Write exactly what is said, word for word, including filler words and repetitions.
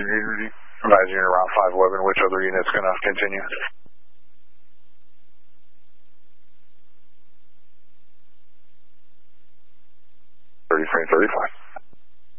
Advising you're around five eleven, which other unit's going to continue? thirty, frame thirty-five.